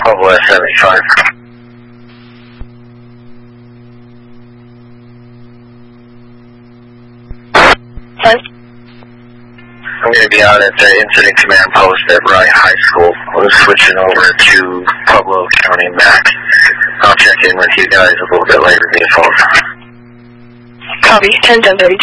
Pueblo S75. Yes. I'm going to be out at the incident command post at Rye High School. We're switching over to Pueblo County MAC. I'll check in with you guys a little bit later via phone. Copy. 10-10-32.